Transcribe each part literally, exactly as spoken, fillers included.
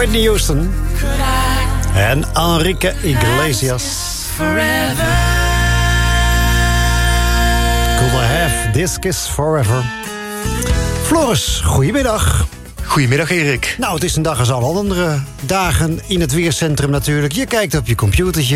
Whitney Houston en Enrique Iglesias. Could I have this kiss forever? Floris, goedemiddag. Goedemiddag, Erik. Nou, het is een dag als alle andere dagen in het weercentrum natuurlijk. Je kijkt op je computertje.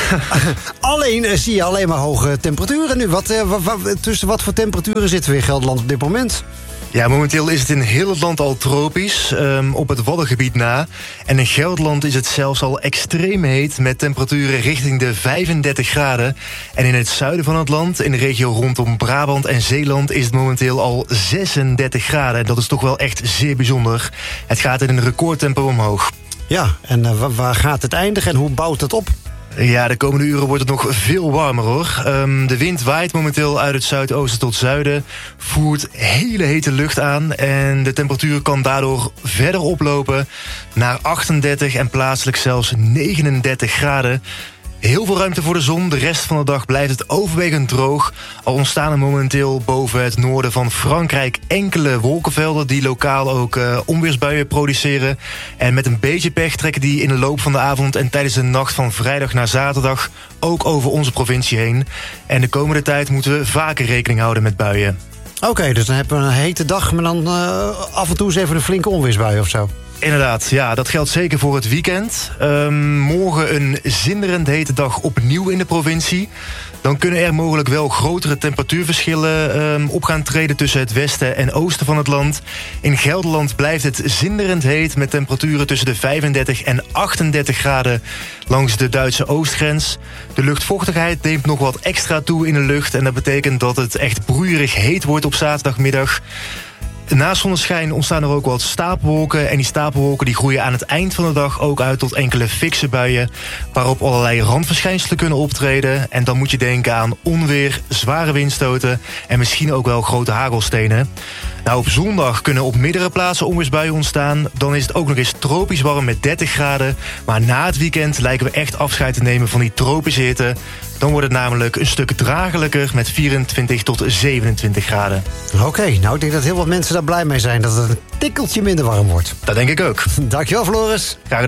Alleen uh, zie je alleen maar hoge temperaturen nu. Wat, uh, wa, wa, tussen wat voor temperaturen zitten we in Gelderland op dit moment? Ja, momenteel is het in heel het land al tropisch, um, op het Waddengebied na. En in Gelderland is het zelfs al extreem heet, met temperaturen richting de vijfendertig graden. En in het zuiden van het land, in de regio rondom Brabant en Zeeland, is het momenteel al zesendertig graden. En dat is toch wel echt zeer bijzonder. Het gaat in een recordtempo omhoog. Ja, en uh, waar gaat het eindigen en hoe bouwt het op? Ja, de komende uren wordt het nog veel warmer, hoor. Um, de wind waait momenteel uit het zuidoosten tot zuiden, voert hele hete lucht aan en de temperatuur kan daardoor verder oplopen naar achtendertig en plaatselijk zelfs negenendertig graden. Heel veel ruimte voor de zon. De rest van de dag blijft het overwegend droog. Al ontstaan er momenteel boven het noorden van Frankrijk enkele wolkenvelden die lokaal ook uh, onweersbuien produceren. En met een beetje pech trekken die in de loop van de avond en tijdens de nacht van vrijdag naar zaterdag ook over onze provincie heen. En de komende tijd moeten we vaker rekening houden met buien. Oké, okay, dus dan hebben we een hete dag, maar dan uh, af en toe eens even een flinke onweersbui of zo. Inderdaad, ja, dat geldt zeker voor het weekend. Um, morgen een zinderend hete dag opnieuw in de provincie. Dan kunnen er mogelijk wel grotere temperatuurverschillen um, op gaan treden tussen het westen en oosten van het land. In Gelderland blijft het zinderend heet met temperaturen tussen de vijfendertig en achtendertig graden langs de Duitse oostgrens. De luchtvochtigheid neemt nog wat extra toe in de lucht en dat betekent dat het echt broeierig heet wordt op zaterdagmiddag. Na zonneschijn ontstaan er ook wat stapelwolken. En die stapelwolken die groeien aan het eind van de dag ook uit tot enkele fikse buien, waarop allerlei randverschijnselen kunnen optreden. En dan moet je denken aan onweer, zware windstoten en misschien ook wel grote hagelstenen. Nou, op zondag kunnen op meerdere plaatsen onweersbuien ontstaan. Dan is het ook nog eens tropisch warm met dertig graden. Maar na het weekend lijken we echt afscheid te nemen van die tropische hitte. Dan wordt het namelijk een stuk dragelijker met vierentwintig tot zevenentwintig graden. Oké, okay, nou ik denk dat heel wat mensen daar blij mee zijn dat het een tikkeltje minder warm wordt. Dat denk ik ook. Dankjewel, Floris. Graag